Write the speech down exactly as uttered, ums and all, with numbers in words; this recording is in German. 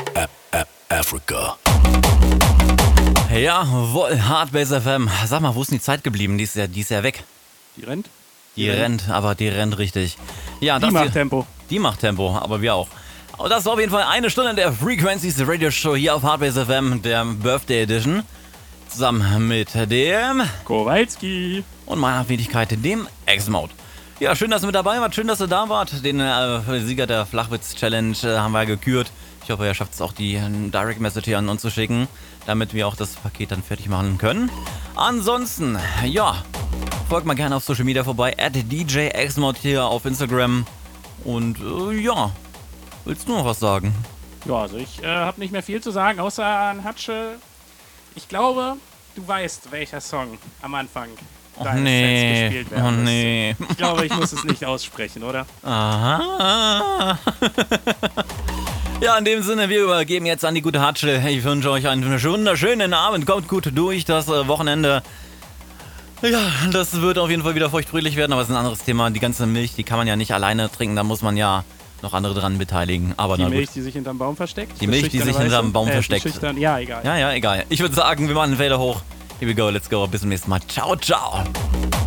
Africa. Jawohl, Hardbase F M. Sag mal, wo ist denn die Zeit geblieben? Die ist ja, die ist ja weg. Die rennt? Die, die rennt, rennt, aber die rennt richtig. Ja, die das macht hier, Tempo. Die macht Tempo, aber wir auch. Und das war auf jeden Fall eine Stunde der Frequencies Radio Show hier auf Hardbase F M, der Birthday Edition. Zusammen mit dem Kowalski und meiner Wenigkeit, dem X-Mode. Ja, schön, dass ihr mit dabei wart, schön, dass ihr da wart. Den äh, Sieger der Flachwitz-Challenge äh, haben wir gekürt. Ich hoffe, ihr schafft es auch, die Direct Message hier an uns zu schicken, damit wir auch das Paket dann fertig machen können. Ansonsten, ja, folgt mal gerne auf Social Media vorbei, at D J X-Mode hier auf Instagram. Und äh, ja, willst du noch was sagen? Ja, also ich äh, habe nicht mehr viel zu sagen, außer an Hatsche. Ich glaube, du weißt, welcher Song am Anfang oh, deines nee. Sets gespielt werden oh, muss. nee. Ich glaube, ich muss es nicht aussprechen, oder? Aha. Ja, in dem Sinne, wir übergeben jetzt an die gute Hatsche. Ich wünsche euch einen wunderschönen Abend. Kommt gut durch das äh, Wochenende. Ja, das wird auf jeden Fall wieder feuchtfröhlich werden, aber es ist ein anderes Thema. Die ganze Milch, die kann man ja nicht alleine trinken. Da muss man ja noch andere dran beteiligen. Aber die na Milch, gut. die sich hinterm Baum versteckt? Die Milch, die sich hinterm Baum äh, versteckt. Schüchtern. Ja, egal. Ja, ja, egal. Ich würde sagen, wir machen den Fader hoch. Here we go, let's go. Bis zum nächsten Mal. Ciao, ciao.